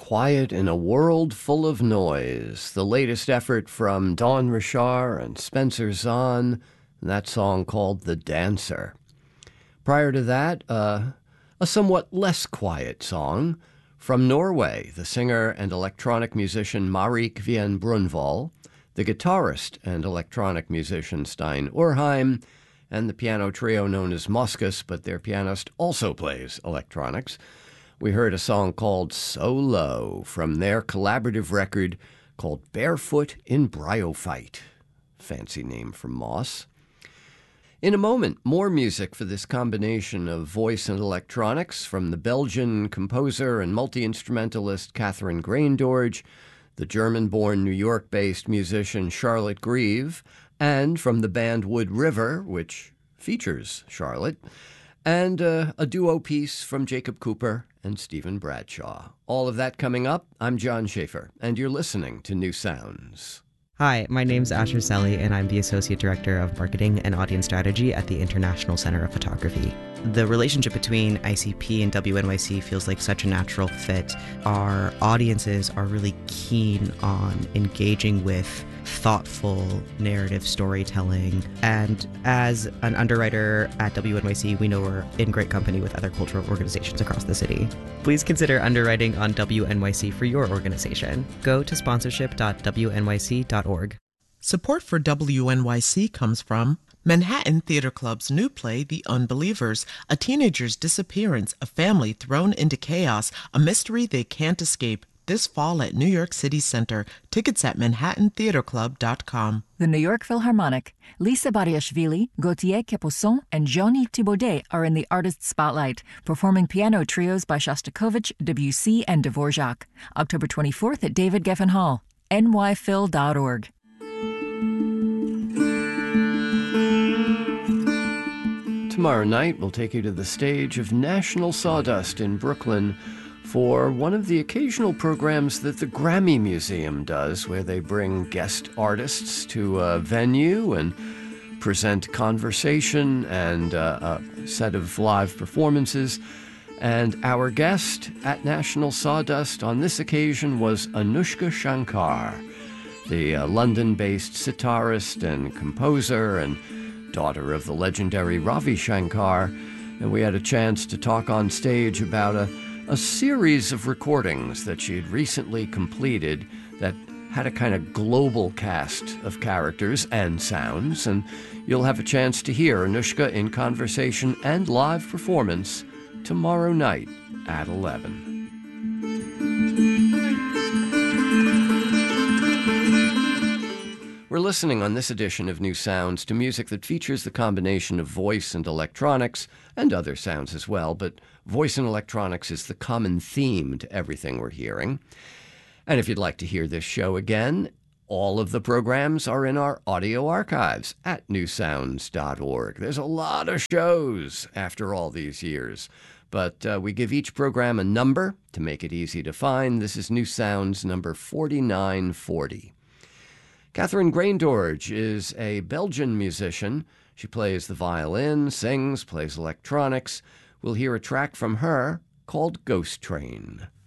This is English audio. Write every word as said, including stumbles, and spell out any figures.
Quiet in a World Full of Noise, the latest effort from Dawn Richard and Spencer Zahn, and that song called The Dancer. Prior to that, uh, a somewhat less quiet song from Norway, the singer and electronic musician Marik Vien Brunvoll, the guitarist and electronic musician Stein Urheim, and the piano trio known as Moskus, but their pianist also plays electronics. We heard a song called So Low from their collaborative record called Barefoot in Bryophyte. Fancy name for moss. In a moment, more music for this combination of voice and electronics from the Belgian composer and multi-instrumentalist Catherine Graindorge, the German-born New York-based musician Charlotte Grieve, and from the band Wood River, which features Charlotte, and uh, a duo piece from Jacob Cooper and Stephen Bradshaw. All of that coming up. I'm John Schaefer, and you're listening to New Sounds. Hi, my name's Asher Selly, and I'm the Associate Director of Marketing and Audience Strategy at the International Center of Photography. The relationship between I C P and W N Y C feels like such a natural fit. Our audiences are really keen on engaging with thoughtful narrative storytelling, and as an underwriter at W N Y C, we know we're in great company with other cultural organizations across the city. Please consider underwriting on W N Y C for your organization. Go to sponsorship dot w n y c dot org. Support for W N Y C comes from Manhattan Theater Club's new play, The Unbelievers, a teenager's disappearance, a family thrown into chaos, a mystery they can't escape. This fall at New York City Center. Tickets at manhattan theater club dot com. The New York Philharmonic, Lisa Bariashvili, Gauthier Capuçon, and Jean-Yves Thibaudet are in the artist spotlight, performing piano trios by Shostakovich, Debussy, and Dvorak. October twenty-fourth at David Geffen Hall. n y phil dot org. Tomorrow night, we'll take you to the stage of National Sawdust in Brooklyn for one of the occasional programs that the Grammy Museum does, where they bring guest artists to a venue and present conversation and uh, a set of live performances. And our guest at National Sawdust on this occasion was Anushka Shankar, the uh, London-based sitarist and composer and daughter of the legendary Ravi Shankar. And we had a chance to talk on stage about a a series of recordings that she had recently completed that had a kind of global cast of characters and sounds, and you'll have a chance to hear Anushka in conversation and live performance tomorrow night at eleven. We're listening on this edition of New Sounds to music that features the combination of voice and electronics, and other sounds as well, but voice and electronics is the common theme to everything we're hearing. And if you'd like to hear this show again, all of the programs are in our audio archives at new sounds dot org. There's a lot of shows after all these years, but uh, we give each program a number to make it easy to find. This is New Sounds number forty-nine forty. Catherine Graindorge is a Belgian musician. She plays the violin, sings, plays electronics. We'll hear a track from her called Ghost Train.